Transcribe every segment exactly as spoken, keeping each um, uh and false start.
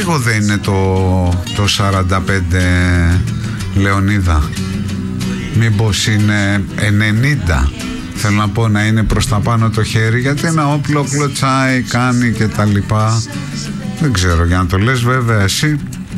λίγο δεν είναι το, το σαράντα πέντε, Λεωνίδα? Μήπως είναι ενενήντα? Θέλω να πω, να είναι προς τα πάνω το χέρι, γιατί ένα όπλο κλωτσάει, κάνει και τα λοιπά. Δεν ξέρω, για να το λες βέβαια εσύ.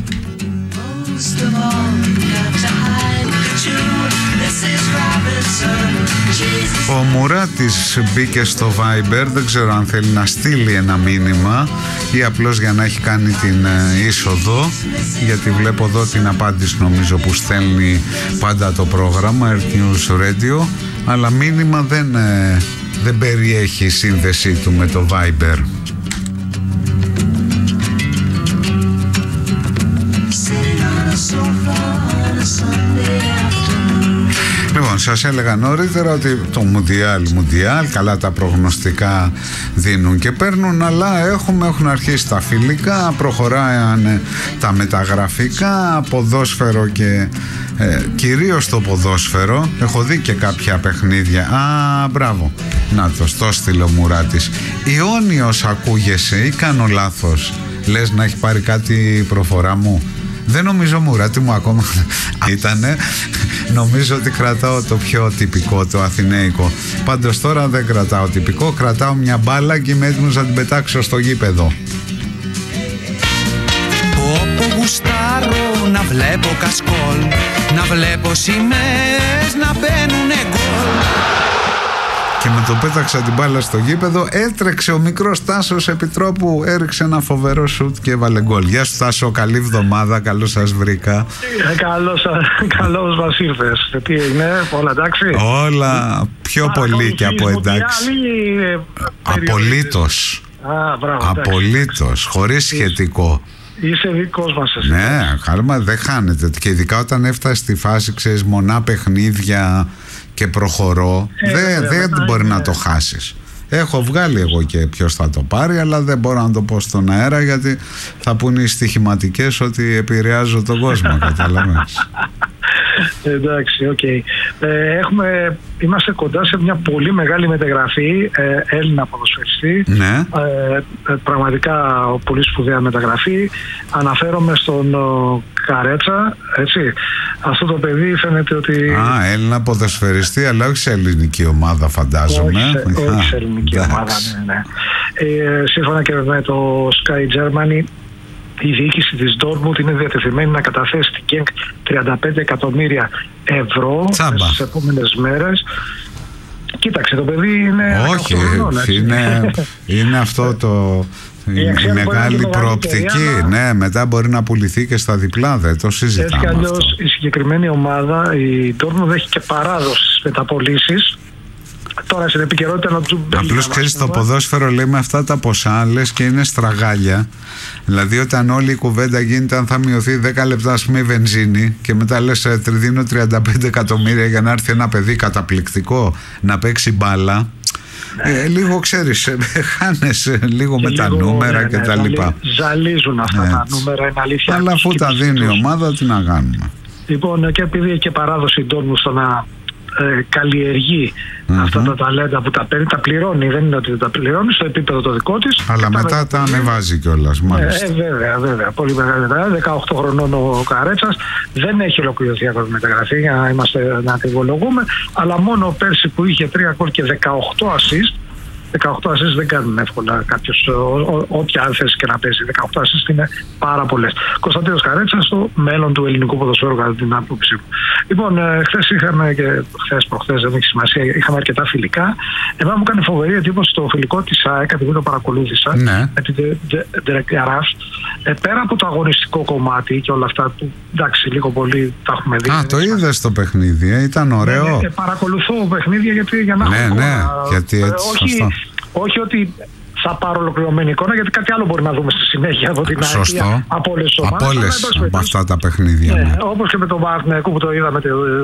Ο Μουράτης μπήκε στο Viber, δεν ξέρω αν θέλει να στείλει ένα μήνυμα ή απλώς για να έχει κάνει την είσοδο, γιατί βλέπω εδώ την απάντηση νομίζω που στέλνει πάντα το πρόγραμμα Earth News Radio, αλλά μήνυμα δεν, δεν περιέχει η σύνδεσή του με το Viber. Λοιπόν, σας έλεγα νωρίτερα ότι το Μουντιάλ, Μουντιάλ, καλά τα προγνωστικά δίνουν και παίρνουν, αλλά έχουμε, έχουν αρχίσει τα φιλικά, προχωράνε τα μεταγραφικά, ποδόσφαιρο και ε, κυρίως το ποδόσφαιρο. Έχω δει και κάποια παιχνίδια. Α, μπράβο. Να το, στο στείλω Μουράτης. Ιόνιος ακούγεσαι ή κάνω λάθος? Λες να έχει πάρει κάτι προφορά μου? Δεν νομίζω, Μουράτη μου, ακόμα ήτανε. Νομίζω ότι κρατάω το πιο τυπικό, το αθηναίκο. Πάντως τώρα δεν κρατάω τυπικό, κρατάω μια μπάλα και είμαι έτοιμος να την πετάξω στο γήπεδο. Όπου γουστάρω να βλέπω κασκόλ, να βλέπω σημαίες να μπαίνουνε γκολ. Και με το πέταξα την μπάλα στο γήπεδο, έτρεξε ο μικρός Τάσος Επιτρόπου, έριξε ένα φοβερό σουτ και έβαλε γκολ. Γεια σου Τάσο, καλή εβδομάδα, καλώς σας βρήκα. Καλώς, καλώς μας ήρθες. Τι είναι, όλα εντάξει? Όλα πιο Α, πολύ και από εντάξει. Απολύτως. Α, μπράβο, Απολύτως, χωρίς σχετικό. Είσαι δικός μας εσύ. Ναι, χάρμα δεν χάνεται. Και ειδικά όταν έφτασε στη φάση, ξέρεις, μονά παιχνίδια και προχωρώ, ε, δεν δε μπορεί είναι... να το χάσεις. Έχω βγάλει εγώ και ποιος θα το πάρει, αλλά δεν μπορώ να το πω στον αέρα, γιατί θα πούνε οι στοιχηματικές ότι επηρεάζω τον κόσμο. Καταλαβαίνεις. Εντάξει, οκ. Okay. Ε, έχουμε, είμαστε κοντά σε μια πολύ μεγάλη μεταγραφή, ε, Έλληνα ποδοσφαιριστή. Ναι. Ε, ε, πραγματικά πολύ σπουδαία μεταγραφή. Αναφέρομαι στον ο, Καρέτσα, έτσι. Αυτό το παιδί φαίνεται ότι... Α, Έλληνα ποδοσφαιριστή, αλλά όχι σε ελληνική ομάδα, φαντάζομαι. Όχι σε, όχι σε ελληνική ομάδα, ναι, ναι. Ε, σύμφωνα και με το Sky Germany, η διοίκηση της Dortmund είναι διατεθειμένη να καταθέσει στην Genk τριάντα πέντε εκατομμύρια ευρώ στις επόμενες μέρες. Κοίταξε, το παιδί είναι... Όχι, είναι, είναι αυτό το... Η, η μεγάλη προοπτική, ναι, μετά μπορεί να πουληθεί και στα διπλά, δεν το συζητάμε. Έτσι κι αλλιώς η συγκεκριμένη ομάδα, η Dortmund, έχει και παράδοση με τα πωλήσεις. Τώρα στην επικαιρότητα να του... Απλώς ξέρεις, το ποδόσφαιρο λέει με αυτά τα ποσά, λες και είναι στραγάλια. Δηλαδή όταν όλη η κουβέντα γίνεται αν θα μειωθεί δέκα λεπτά, ας πούμε, η βενζίνη, και μετά λες δίνω τριάντα πέντε εκατομμύρια για να έρθει ένα παιδί καταπληκτικό να παίξει μπάλα. Ναι. Ε, λίγο ξέρεις, χάνεσαι λίγο και με λίγο, τα νούμερα ναι, και ναι, τα λοιπά. Ζαλίζουν αυτά, έτσι, τα νούμερα, είναι αλήθεια. Αλλά αφού τα δίνει η ομάδα, τι να κάνουμε. Λοιπόν, και επειδή έχει και παράδοση η Dortmund στο να ε, καλλιεργεί mm-hmm. αυτά τα ταλέντα που τα παίρνει, τα πληρώνει, δεν είναι ότι δεν τα πληρώνει στο επίπεδο το δικό της. Αλλά μετά τα, τα ανεβάζει κιόλας, μάλιστα. Ε, ε, βέβαια, βέβαια. Πολύ μεγάλη μεταγραφή. δεκαοκτώ χρονών ο Καρέτσας, δεν έχει ολοκληρωθεί ακόμα η μεταγραφή, για να είμαστε να αντιβολογούμε, αλλά μόνο πέρσι που είχε τρία γκολ και δεκαοκτώ assist. δεκαοκτώ assist δεν κάνουν εύκολα κάποιος, όποια θέση και να παίζει. δεκαοκτώ assist είναι πάρα πολλές. Κωνσταντίνος Καρέτσας, στο μέλλον του ελληνικού ποδοσφαίρου, κατά την άποψή μου. Λοιπόν, χθες είχαμε και χθες προχθές, δεν έχει σημασία, είχαμε αρκετά φιλικά. Εμένα μου κάνει φοβερή εντύπωση το φιλικό της ΑΕΚ, επειδή το παρακολούθησα, ναι, με την Ντρεκιαράφ. Πέρα από το αγωνιστικό κομμάτι και όλα αυτά που, εντάξει, λίγο πολύ τα έχουμε δει. Α, το είδες το παιχνίδι, ε, ήταν ωραίο. Ναι, ναι, παρακολουθώ παιχνίδια γιατί, για να ναι, έχω ναι, εικόνα, γιατί έτσι, όχι, σωστό. Όχι ότι θα πάρω ολοκληρωμένη εικόνα, γιατί κάτι άλλο μπορεί να δούμε στη συνέχεια από την Σωστό. Άκη, από όλες τις ομάδες. Από, όλες, από αυτά τα παιχνίδια. Ναι, ναι. Όπως και με τον Παναθηναϊκό που το είδαμε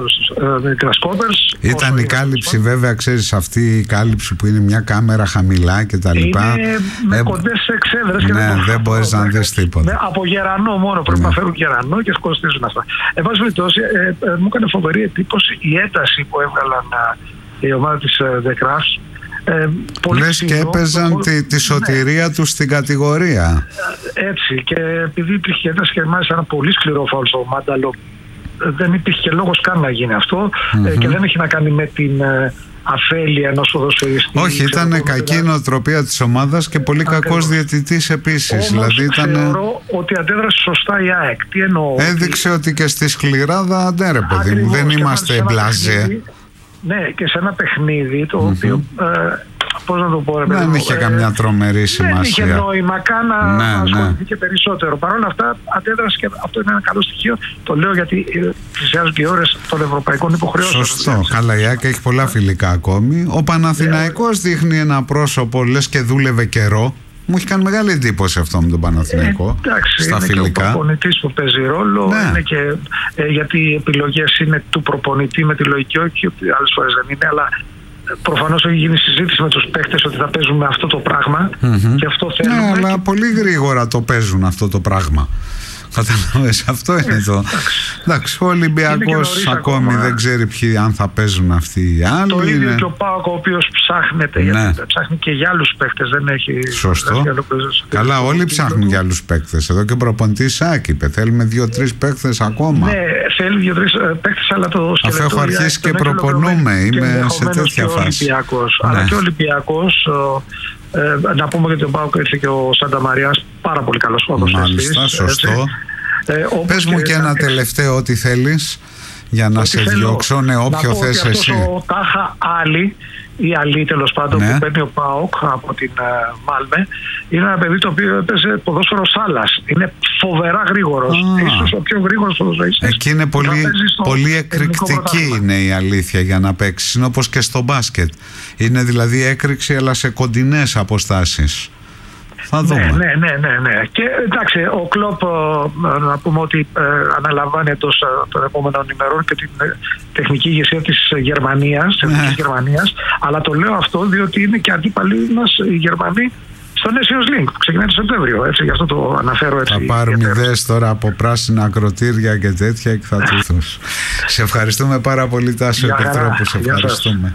με τις Grasshoppers. Ήταν η κάλυψη, ήταν, βέβαια, ξέρεις, αυτή η κάλυψη που είναι μια κάμερα χαμηλά και τα λοιπά. Είναι με ε, κοντές εξέδρες. Ναι, δεν, δεν μπορείς να δεις τίποτα. Από γερανό μόνο, πρέπει ναι. να φέρουν γερανό και σκοστίζουν αυτά. Εν πάση περιπτώσει, ε, ε, μου έκανε φοβερή εντύπωση η ένταση που έβγαλαν ε, η ομάδα της ε, The Crafts. Ε, πολύ Λες ξύλο, και έπαιζαν το, τη, τη σωτηρία ναι. τους στην κατηγορία. Έτσι, και επειδή υπήρχε ένας και μάλιστα ένα πολύ σκληρό φάουλ στο Μάνταλο, δεν υπήρχε και λόγος καν να γίνει αυτό, mm-hmm. ε, και δεν έχει να κάνει με την ε, αφέλεια ενός ποδοσφαιριστή. Όχι, ήταν κακή δηλαδή νοοτροπία της ομάδας και πολύ Ακριβώς. κακός διαιτητής επίσης. Όμως δηλαδή ήταν... θεωρώ ότι αντέδρασε σωστά η ΑΕΚ. Τι εννοώ? Έδειξε ότι... ότι και στη σκληράδα αντέρε, παιδί μου, δεν είμαστε μπλαζέ. Ναι, και σε ένα παιχνίδι το mm-hmm. οποίο... Ε, πώς να το πω, ρε, δεν παιδί, είχε ε, καμιά τρομερή σημασία. Δεν είχε νόημα καν να ναι, ασχοληθεί ναι. περισσότερο. Παρ' όλα αυτά αντέδρασε και αυτό είναι ένα καλό στοιχείο. Το λέω γιατί πλησιάζουν και οι ώρες των ευρωπαϊκών υποχρεώσεων. Σωστό. Καλά, η ΑΕΚ έχει πολλά φιλικά ακόμη. Ο Παναθηναϊκός yeah. δείχνει ένα πρόσωπο, λες και δούλευε καιρό. Μου έχει κάνει μεγάλη εντύπωση αυτό με τον Παναθηναϊκό. Ε, εντάξει, στα είναι φιλικά. Και ο προπονητής που παίζει ρόλο. Ναι. Είναι και, ε, γιατί οι επιλογές είναι του προπονητή με τη λογική, όχι ότι άλλες φορές δεν είναι, αλλά προφανώς έχει γίνει συζήτηση με τους παίκτες ότι θα παίζουμε αυτό το πράγμα mm-hmm. και αυτό θέλουμε. Ναι, αλλά και... πολύ γρήγορα το παίζουν αυτό το πράγμα. Κατάλαβες, αυτό είναι ε, το. Εντάξει, ο Ολυμπιακός ακόμη ακόμα. Δεν ξέρει ποιοι, αν θα παίζουν αυτοί οι άλλοι. Το ίδιο είναι... και ο ΠΑΟΚ, ο οποίος ψάχνεται, ναι. γιατί ψάχνει και για άλλους παίκτες, δεν έχει. Σωστό. Καλά, όλοι ψάχνουν για άλλους παίκτες. Εδώ και ο προπονητής Σάκ είπε: θέλουμε δύο-τρεις παίκτες ακόμα. Ναι, θέλει δύο-τρεις παίκτες, αλλά το σκελετό. Αφού έχω αρχίσει και προπονούμε, είμαι σε τέτοια φάση. Ναι. Αλλά και ο Ολυμπιακός. Ε, να πούμε ότι ο ΠΑΟΚ ήρθε και ο Σάντα Μαριάς, πάρα πολύ καλός ποδοσφαιριστής. Μάλιστα, σωστό. Ε, Πες μου και ένα και... τελευταίο ό,τι θέλεις για να ό,τι σε διώξω, ναι, όποιο θες εσύ. Ο Τάχα Άλλη ή Αλή τέλος πάντων, ναι. που παίρνει ο ΠΑΟΚ από την uh, Μάλμε, είναι ένα παιδί το οποίο έπαιζε ποδόσφαιρο σάλας. Είναι φοβερά γρήγορος. Ah. Ίσως ο πιο γρήγορος ποδοσφαιριστής. Εκεί είναι πολύ, πολύ εκρηκτική είναι η αλήθεια για να παίξεις. Είναι όπως και στο μπάσκετ. Είναι δηλαδή έκρηξη αλλά σε κοντινές αποστάσεις. Θα δούμε. Ναι, ναι, ναι, ναι, ναι. Και εντάξει, ο Κλοπ να πούμε ότι ε, αναλαμβάνει εντός των επόμενων ημερών και την ε, τεχνική ηγεσία της Γερμανίας, της ναι. Γερμανίας, αλλά το λέω αυτό διότι είναι και αντίπαλοι μας οι Γερμανοί στο Nations League που ξεκινάει το Σεπτέμβριο, έτσι, γι' αυτό το αναφέρω έτσι. Θα πάρουν ιδέες τώρα από πράσινα ακροτήρια και τέτοια και θα τους. Σε ευχαριστούμε πάρα πολύ, Τάσο Επιτρόπου, σε ευχαριστούμε.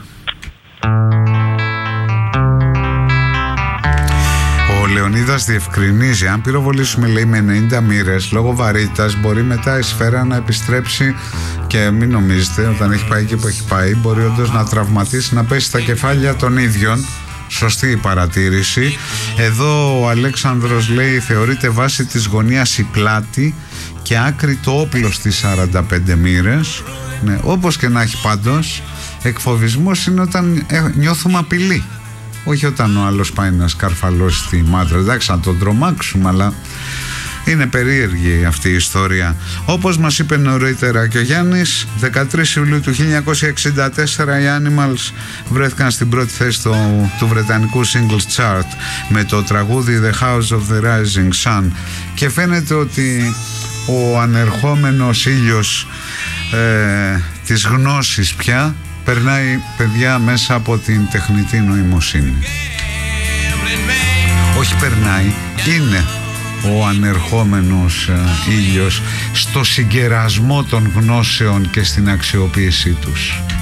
Ο Λεωνίδας διευκρινίζει: αν πυροβολήσουμε, λέει, με ενενήντα μοίρες, λόγω βαρύτητας μπορεί μετά η σφαίρα να επιστρέψει και μην νομίζετε, όταν έχει πάει εκεί που έχει πάει, μπορεί όντως να τραυματίσει, να πέσει στα κεφάλια των ίδιων. Σωστή η παρατήρηση. Εδώ ο Αλέξανδρος λέει: θεωρείται βάση της γωνίας η πλάτη και άκρη το όπλο στις σαράντα πέντε μοίρες. Ναι, όπως και να έχει, πάντως εκφοβισμός είναι όταν νιώθουμε απειλή. Όχι όταν ο άλλος πάει να σκαρφαλώσει τη μάτρα. Εντάξει, να τον τρομάξουμε, αλλά είναι περίεργη αυτή η ιστορία. Όπως μας είπε νωρίτερα και ο Γιάννης, δεκατρείς Ιουλίου του χίλια εννιακόσια εξήντα τέσσερα οι Animals βρέθηκαν στην πρώτη θέση του, του βρετανικού Singles Chart με το τραγούδι The House of the Rising Sun, και φαίνεται ότι ο ανερχόμενος ήλιος ε, της γνώσης πια περνάει, παιδιά, μέσα από την τεχνητή νοημοσύνη. Όχι περνάει, είναι ο ανερχόμενος ε, ήλιος στο συγκερασμό των γνώσεων και στην αξιοποίησή τους.